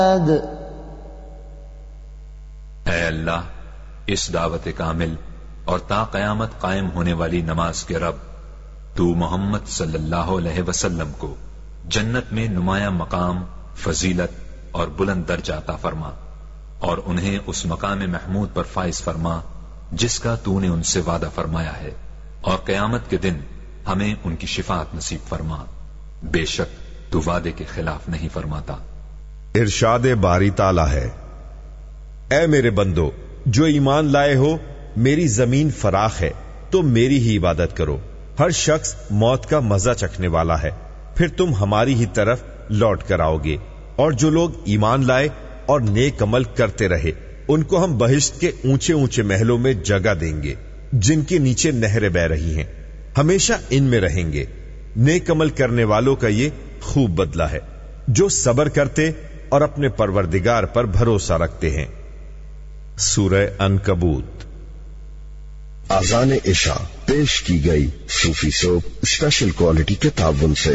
اے اللہ، اس دعوت کامل اور تا قیامت قائم ہونے والی نماز کے رب، تو محمد صلی اللہ علیہ وسلم کو جنت میں نمایاں مقام، فضیلت اور بلند درجہ عطا فرما، اور انہیں اس مقام محمود پر فائز فرما جس کا تو نے ان سے وعدہ فرمایا ہے، اور قیامت کے دن ہمیں ان کی شفاعت نصیب فرما، بے شک تو وعدے کے خلاف نہیں فرماتا۔ ارشاد باری تعالی ہے، اے میرے بندو جو ایمان لائے ہو، میری زمین فراخ ہے تو میری ہی عبادت کرو۔ ہر شخص موت کا مزہ چکھنے والا ہے، پھر تم ہماری ہی طرف لوٹ کر آؤ گے۔ اور جو لوگ ایمان لائے اور نیک عمل کرتے رہے، ان کو ہم بہشت کے اونچے اونچے محلوں میں جگہ دیں گے جن کے نیچے نہریں بہ رہی ہیں، ہمیشہ ان میں رہیں گے۔ نیک عمل کرنے والوں کا یہ خوب بدلہ ہے جو صبر کرتے اور اپنے پروردگار پر بھروسہ رکھتے ہیں۔ سورہ عنکبوت۔ آذان عشاء پیش کی گئی صوفی سوپ اسپیشل کوالٹی کے تعاون سے۔